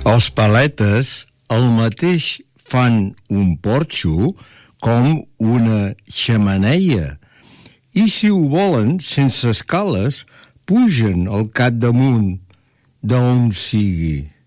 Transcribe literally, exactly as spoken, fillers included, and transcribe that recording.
Els paletes el mateix fan un porxo com una xemeneia, i si ho volen sense escales, pugen al capdamunt d'on sigui.